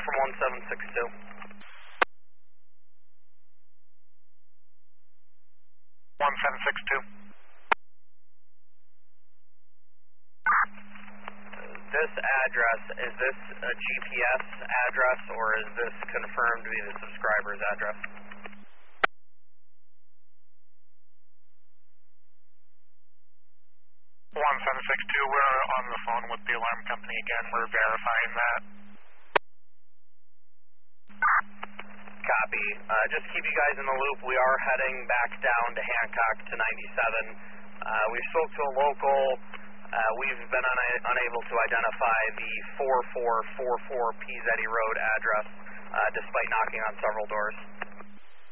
from 1762. 1762. This address, is this a GPS address or is this confirmed to be the subscriber's address? We're on the phone with the alarm company again. We're verifying that. Copy. Just keep you guys in the loop. We are heading back down to Hancock to 97. We spoke to a local. We've been unable to identify the 4444 Pizzetti Road address despite knocking on several doors.